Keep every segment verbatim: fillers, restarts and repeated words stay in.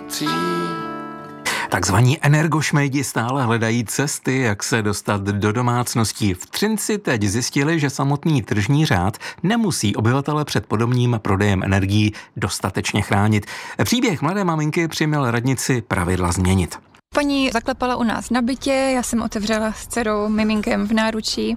obcí. Takzvaní energošmejdi stále hledají cesty, jak se dostat do domácností. V Třinci teď zjistili, že samotný tržní řád nemusí obyvatele před podomním prodejem energií dostatečně chránit. Příběh mladé maminky přiměl radnici pravidla změnit. Paní zaklepala u nás na bytě, já jsem otevřela s dcerou, miminkem v náručí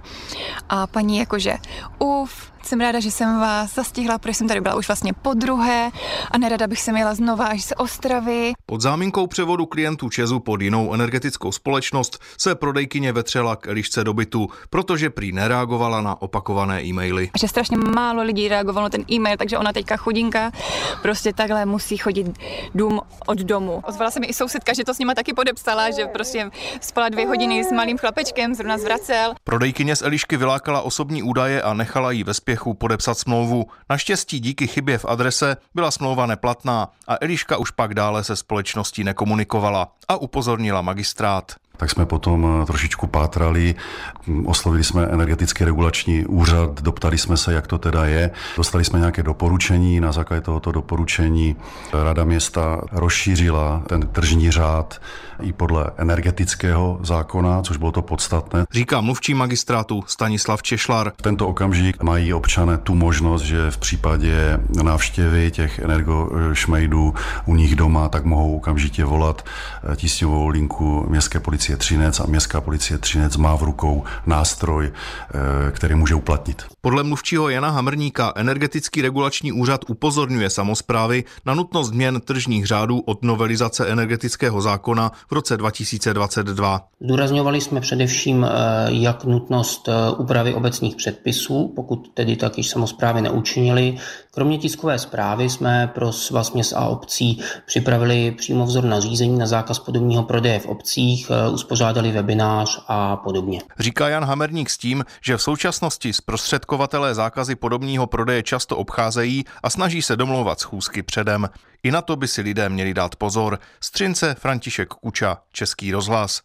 a paní jakože uf, jsem ráda, že jsem vás zastihla, protože jsem tady byla už vlastně podruhé a nerada bych sem jela znova až z Ostravy. Pod záminkou převodu klientů ČEZu pod jinou energetickou společnost se prodejkyně vetřela k Elišce do bytu, protože prý nereagovala na opakované e-maily. Že strašně málo lidí reagovalo na ten e-mail, takže ona teďka chudinka prostě takhle musí chodit dům od domu. Ozvala se mi i sousedka, že to s nima taky podepsala, že prostě spala dvě hodiny s malým chlapečkem, zrovna zvracel. Prodejkyně z Elišky vylákala osobní údaje a nechala jí ve spěchu podepsat smlouvu. Naštěstí díky chybě v adrese byla smlouva neplatná a Eliška už pak dále se společností nekomunikovala a upozornila magistrát. Tak jsme potom trošičku pátrali, oslovili jsme energetický regulační úřad, doptali jsme se, jak to teda je. Dostali jsme nějaké doporučení, na základě tohoto doporučení Rada města rozšířila ten tržní řád i podle energetického zákona, což bylo to podstatné. Říká mluvčí magistrátu Stanislav Češlar. V tento okamžik mají občané tu možnost, že v případě návštěvy těch energošmejdů u nich doma, tak mohou okamžitě volat tísňovou linku městské policie Třinec a městská policie Třinec má v rukou nástroj, který může uplatnit. Podle mluvčího Jana Hamrníka energetický regulační úřad upozorňuje samosprávy na nutnost změn tržních řádů od novelizace energetického zákona v roce dva tisíce dvacet dva. Zdůrazňovali jsme především jak nutnost úpravy obecních předpisů, pokud tedy tak již samosprávy neučinili. Kromě tiskové zprávy jsme pro Svaz měst a obcí připravili přímo vzor nařízení na zákaz podomního prodeje v obcích, uspořádali webinář a podobně. Říká Jan Hamerník s tím, že v současnosti zprostředkovatelé zákazy podomního prodeje často obcházejí a snaží se domlouvat schůzky předem. I na to by si lidé měli dát pozor. Z Třince František Kuča, Český rozhlas.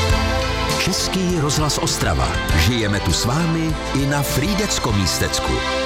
Český rozhlas Ostrava. Žijeme tu s vámi i na Frýdeckom místecku.